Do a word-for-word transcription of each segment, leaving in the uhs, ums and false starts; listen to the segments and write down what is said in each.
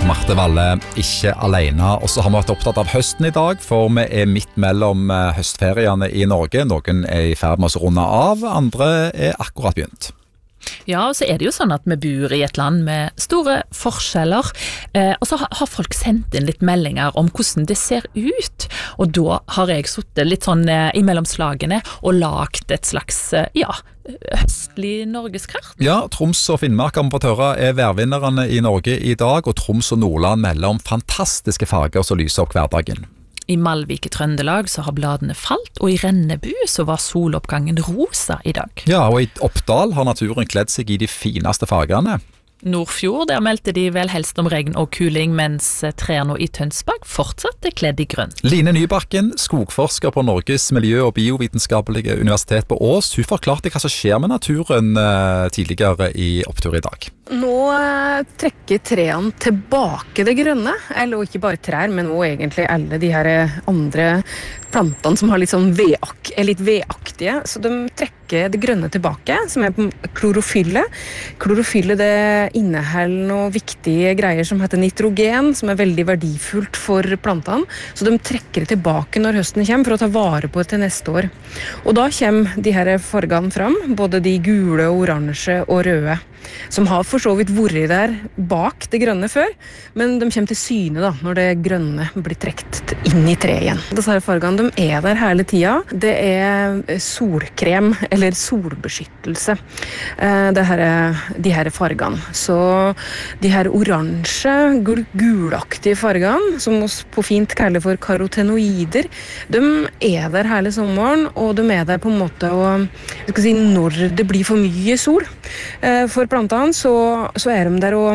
Marte Valle, ikke alene. Og så har vi vært opptatt av høsten i dag, for vi er midt mellom høstferiene i Norge. Noen er i ferd med å runde av, andre er akkurat begynt. Ja, og så er det jo sånn at vi bor i et land med store forskjeller, eh, og så har folk sendt inn litt meldinger om hvordan det ser ut, og da har jeg suttet litt sånn eh, imellom slagene og lagt et slags, eh, ja, høstlig norgeskart. Ja, Troms og Finnmark har fått høre er værvinnerne i Norge i dag, og Troms og Nordland melder om fantastiske farger som lyser opp hverdagen. I Malvik i Trøndelag så har bladene falt, og i Rennebu så var soloppgangen rosa i dag. Ja, og i Oppdal har naturen kledd seg i de fineste fargene. Nordfjord, der meldte de vel helst om regn og kuling, mens trærne i Tønsberg fortsatt er kledd i grønn. Line Nybakken, skogforsker på Norges miljø- og biovitenskapelige universitet på Ås, hun forklarte hva som skjer med naturen tidligere i opptur i dag. Nå trekker trærne tilbake det grønne, eller ikke bare trær, men også egentlig alle de her andre plantene som har litt sånn vedak, er litt vedaktige, så de trekker det grønne tilbake, som er klorofylle. Klorofylle det inneholder noen viktige greier som heter nitrogen, som er veldig verdifullt for plantene, så de trekker det tilbake når høsten kommer for å ta vare på det til neste år. Og da kommer de her fargene fram, både de gule, oransje og røde, som har for så vidt vært der bak det grønne før, men de kommer til syne da, når det grønne blir trekt inn i treet igjen. Disse her fargene de er der hele tida. Det er solkrem, eller solbeskyttelse, det her, de her fargene. Så de her oransje, gul gulaktige fargene, som vi på fint kaller for karotenoider, de er der hele sommeren, og de er der på en måte å, skal si, når det blir for mye sol. For plantene så, så er de der å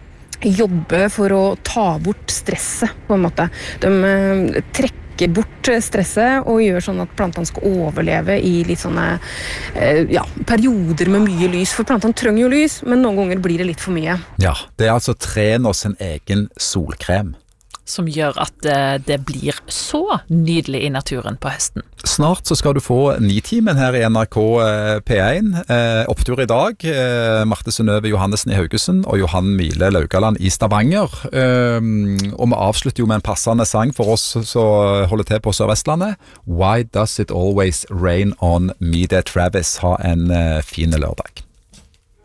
jobbe for å ta bort stresset, på en måte. De eh, trekker bort stresset og gjør sånn at plantene skal overleve i litt sånne eh, ja, perioder med mye lys. For plantene trenger jo lys, men noen ganger blir det litt for mye. Ja, det er altså trærne sin egen solkrem. Som gjør at det blir så nydelig i naturen på høsten. Snart så skal du få Nitimen her i N R K P én. Eh, opptur i dag. Eh, Marte Synnøve Johannessen i Haugesund og Johan Mile Laugaland i Stavanger. Eh, og vi avslutter jo med en passende sang for oss som holder til på Sør-Vestlandet. Why Does It Always Rain On Me, det Travis. Ha en eh, fin lørdag.